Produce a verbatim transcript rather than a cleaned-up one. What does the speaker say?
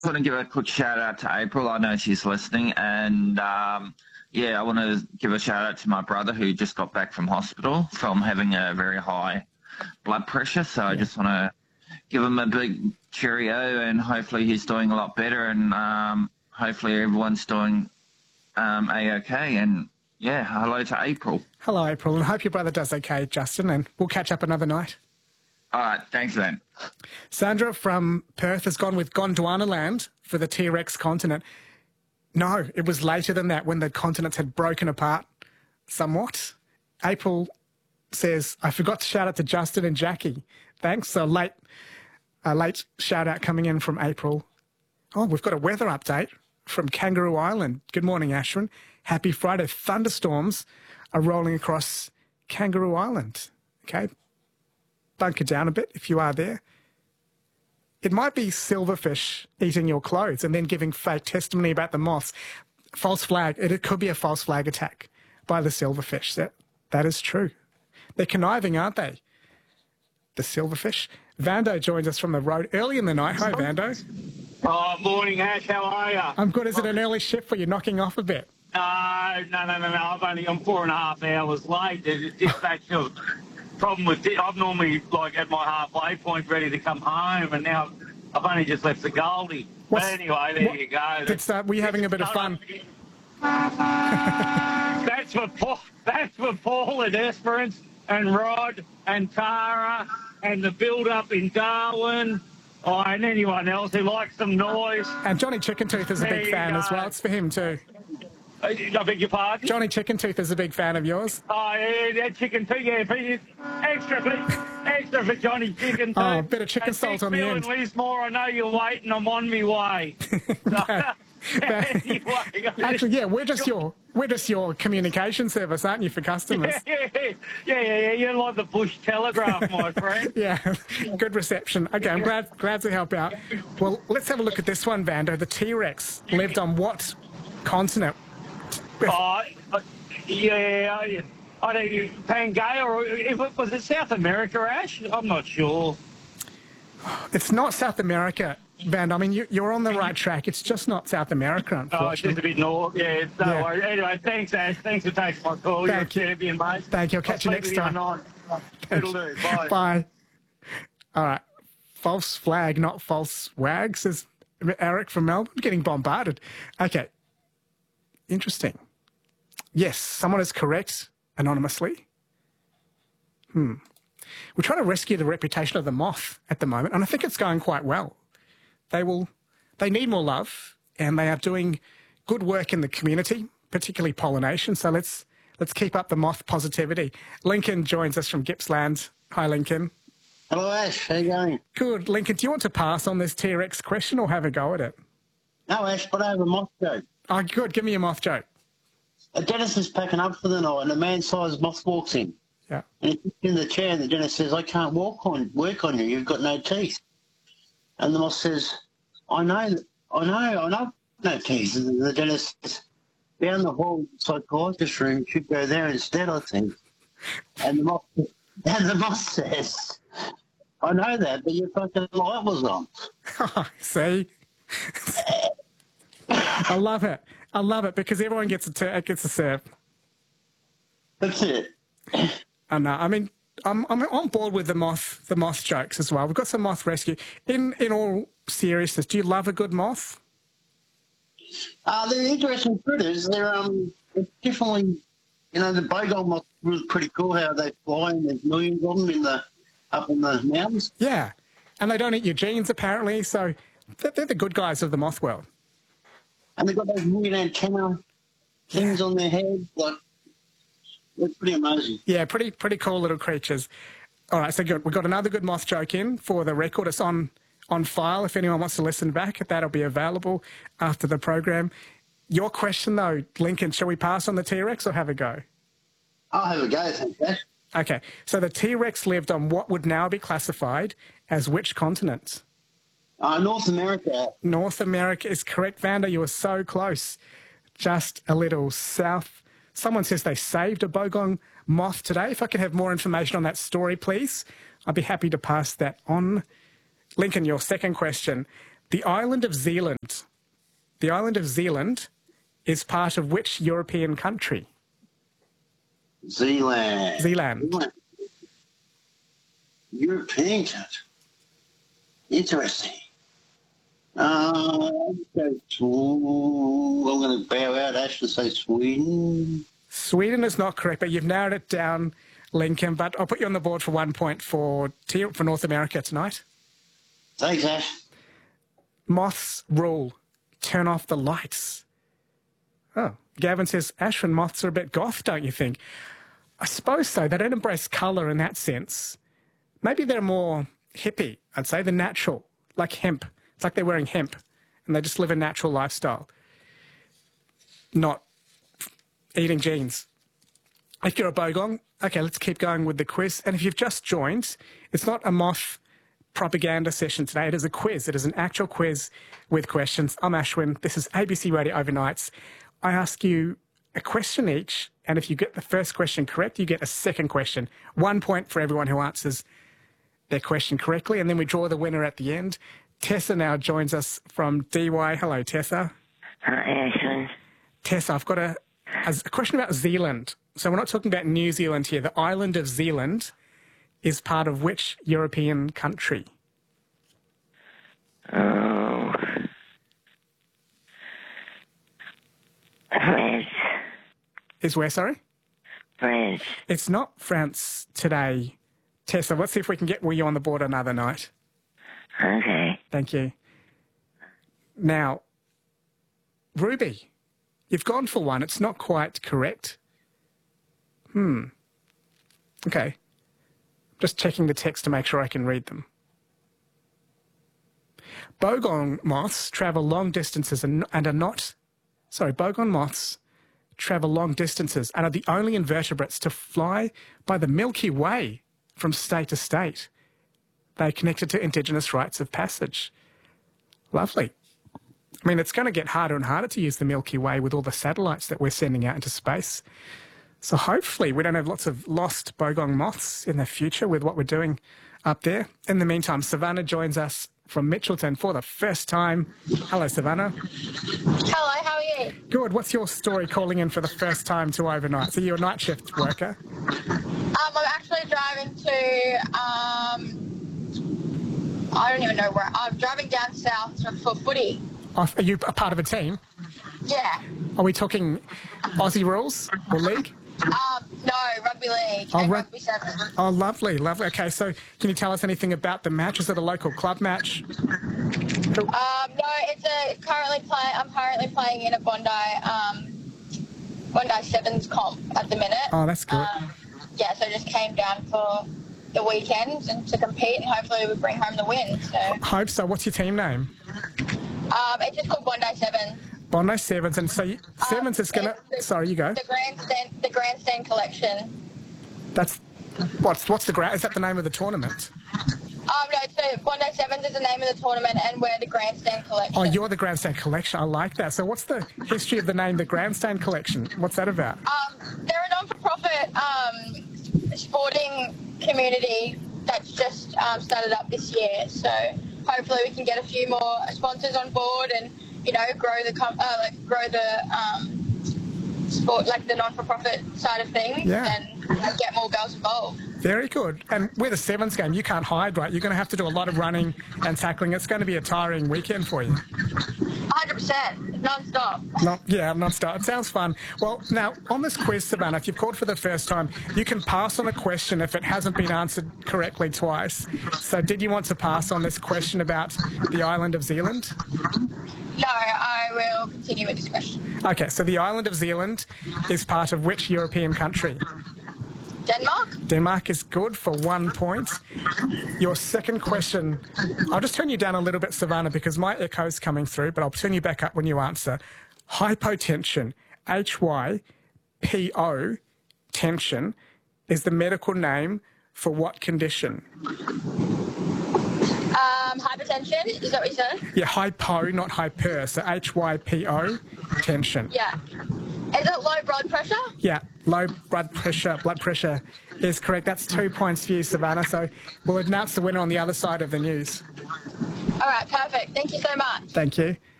want to give a quick shout out to April. I know she's listening, and um, yeah, I want to give a shout out to my brother who just got back from hospital from having a very high blood pressure. So I just want to give him a big cheerio, and hopefully he's doing a lot better, and um, hopefully everyone's doing um, a-okay. And yeah, hello to April. Hello, April, and hope your brother does okay, Justin, and we'll catch up another night. All right, thanks then. Sandra from Perth has gone with Gondwana land for the T-Rex continent. No, it was later than that when the continents had broken apart somewhat. April says, I forgot to shout out to Justin and Jackie. Thanks. So late, a late shout out coming in from April. Oh, we've got a weather update from Kangaroo Island. Good morning, Ashwin. Happy Friday. Thunderstorms are rolling across Kangaroo Island. Okay. Bunker down a bit if you are there. It might be silverfish eating your clothes and then giving fake testimony about the moths. False flag. It, it could be a false flag attack by the silverfish. That, that is true. They're conniving, aren't they? The silverfish. Vando joins us from the road early in the night. Hi, Vando. Oh, morning, Ash. How are you? I'm good. Is it an early shift for you, knocking off a bit? Uh, no, no, no, no. I've only, I'm four and a half hours late. It's just actual problem with it. I'm normally like at my halfway point ready to come home, and now I've only just left the Goldie. But anyway, there what, you go. It's, uh, we're having a bit of fun. That's for Paul, that's for Paul and Esperance and Rod and Tara and the build-up in Darwin. Oh, and anyone else who likes some noise. And Johnny Chickentooth is a There big you fan go. as well. It's for him too. I beg your pardon? Johnny Chickentooth is a big fan of yours. Oh, yeah, that chicken too, yeah. Please. Extra, please. Extra for Johnny Chicken too. Oh, a bit of chicken salt on the end. And Lismore, I know you're waiting. I'm on my way. So, anyway, Actually, yeah, we're just your we're just your communication service, aren't you, for customers? Yeah, yeah, yeah, yeah, yeah. You're like the Bush Telegraph, my friend. Yeah, good reception. Okay, I'm glad glad to help out. Well, let's have a look at this one, Vando. The T-Rex lived on what continent? Oh, yeah, I don't know, Pangaea, or if it, was it South America, Ash? I'm not sure. It's not South America, Vando. I mean, you, you're on the right track. It's just not South America, unfortunately. Oh, it's just a bit north. Yeah, no Yeah. worries. Anyway, thanks, Ash. Thanks for taking my call. Thank You're you. a champion, mate. Thank you. I'll catch you next speak to time. tonight. It'll do. Bye. Bye. All right. False flag, not false wag, says Eric from Melbourne. Getting bombarded. Okay. Interesting. Yes, someone is correct anonymously. Hmm. We're trying to rescue the reputation of the moth at the moment, and I think it's going quite well. They will, they need more love, and they are doing good work in the community, particularly pollination. So let's let's keep up the moth positivity. Lincoln joins us from Gippsland. Hi, Lincoln. Hello, Ash. How you going? Good. Lincoln, do you want to pass on this T-Rex question or have a go at it? No, Ash, but I have a moth joke. Oh, good. Give me a moth joke. A dentist is packing up for the night, and a man-sized moth walks in. Yeah. And he sits in the chair, and the dentist says, I can't walk on, work on you. You've got no teeth. And the moth says, I know, I know, I know no teeth. And the dentist says, down the hall, psychiatrist room, you should go there instead, I think. And the moth, and the moth says, I know that, but your fucking light was on. See? I love it. I love it because everyone gets a, tur- gets a serve. That's it. I know. I mean, I'm, I'm on board with the moth the moth jokes as well. We've got some moth rescue. In in all seriousness, do you love a good moth? Uh, they're interesting critters. They're um, they're definitely, you know, the boggle moth was pretty cool how they fly, and there's millions of them in the up in the mountains. Yeah, and they don't eat your genes apparently, so they're, they're the good guys of the moth world. And they've got those million antenna things Yeah. on their head, like they're pretty amazing. Yeah, pretty pretty cool little creatures. All right, so good. We've got another good moth joke in for the record. It's on on file. If anyone wants to listen back, that'll be available after the program. Your question though, Lincoln, shall we pass on the T-Rex or have a go? I'll have a go, thank you. Okay, so the T-Rex lived on what would now be classified as which continent? Uh, North America. North America is correct, Vanda. You were so close. Just a little south. Someone says they saved a bogong moth today. If I could have more information on that story, please, I'd be happy to pass that on. Lincoln, your second question. The island of Zealand. The island of Zealand is part of which European country? Zealand. Zealand. European country. Interesting. Uh, I'm going to bow out, Ash, and say Sweden. Sweden is not correct, but you've narrowed it down, Lincoln. But I'll put you on the board for one point for, for North America tonight. Thanks, Ash. Moths rule. Turn off the lights. Oh, Gavin says, Ashwin, moths are a bit goth, don't you think? I suppose so. They don't embrace colour in that sense. Maybe they're more hippie, I'd say. They're natural, like hemp. It's like they're wearing hemp, and they just live a natural lifestyle, not eating jeans. If you're a bogong, okay, let's keep going with the quiz. And if you've just joined, it's not a moth propaganda session today. It is a quiz. It is an actual quiz with questions. I'm Ashwin. This is A B C Radio Overnights. I ask you a question each, and if you get the first question correct, you get a second question. One point for everyone who answers their question correctly, and then we draw the winner at the end. Tessa now joins us from D Y. Hello, Tessa. Hi, Ashwin. Tessa, I've got a, a question about Zealand. So we're not talking about New Zealand here. The island of Zealand is part of which European country? Oh. France. Is where, sorry? France. It's not France today. Tessa, let's see if we can get you on the board another night. Okay. Thank you. Now, Ruby, you've gone for one. It's not quite correct. Hmm. Okay. Just checking the text to make sure I can read them. Bogong moths travel long distances and, and are not... Sorry, bogong moths travel long distances and are the only invertebrates to fly by the Milky Way from state to state. They are connected to Indigenous rites of passage. Lovely. I mean, it's going to get harder and harder to use the Milky Way with all the satellites that we're sending out into space. So hopefully we don't have lots of lost bogong moths in the future with what we're doing up there. In the meantime, Savannah joins us from Mitchelton for the first time. Hello, Savannah. Hello, how are you? Good. What's your story calling in for the first time to overnight? So you're a night shift worker? Um, I'm actually driving to, um, I don't even know where, I'm driving down south for footy. Oh, are you a part of a team? Yeah. Are we talking Aussie rules or league? Um, no, rugby league Oh, and ru- rugby seven. Oh, lovely, lovely. Okay, so can you tell us anything about the match? Is it a local club match? Um, no, it's a currently play. I'm currently playing in a Bondi, um, Bondi Sevens comp at the minute. Oh, that's good. Um, yeah, so just came down for the weekends and to compete, and hopefully we bring home the win. So, Hope so. What's your team name? um, it's just called Bondi Sevens. Bondi Sevens. And so you, Sevens is going to... it's the- Sorry, you go. The grandstand, the grandstand collection. That's... What's what's the... gra- Is that the name of the tournament? Um, no, so Bondi Sevens is the name of the tournament, and we're the grandstand collection. Oh, you're the Grandstand Collection. I like that. So what's the history of the name, the Grandstand Collection? What's that about? Um, they're a non-for-profit um, sporting community that's just um, started up this year. So hopefully we can get a few more sponsors on board and, you know, grow the com- uh, like grow the um, sport, like the non-for-profit side of things, Yeah. and uh, get more girls involved. Very good. And with a Sevens game, you can't hide, right? You're going to have to do a lot of running and tackling. It's going to be a tiring weekend for you. one hundred percent, non-stop. Not, yeah, non-stop. It sounds fun. Well, now, on this quiz, Savannah, if you've called for the first time, you can pass on a question if it hasn't been answered correctly twice. So did you want to pass on this question about the island of Zealand? No, I will continue with this question. Okay, so the island of Zealand is part of which European country? Denmark? Denmark is good for one point. Your second question, I'll just turn you down a little bit, Savannah, because my echo's coming through, but I'll turn you back up when you answer. Hypotension, H Y P O, tension, is the medical name for what condition? Um, hypertension, is that what you said? Yeah, hypo, not hyper, so H Y P O, tension. Yeah. Is it low blood pressure? Yeah, low blood pressure, blood pressure is correct. That's two points for you, Savannah. So we'll announce the winner on the other side of the news. All right, perfect. Thank you so much. Thank you.